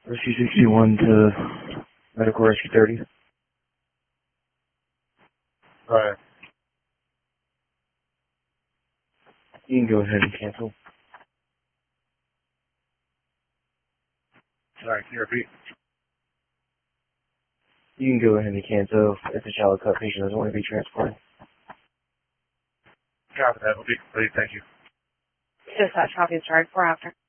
Rescue 61 to Medical Rescue 30. Alright. You can go ahead and cancel. Sorry, can you repeat? You can go ahead and cancel if the shallow cut patient doesn't want to be transported. Copy that. Will be complete. Thank you. Dispatch copy is right for after.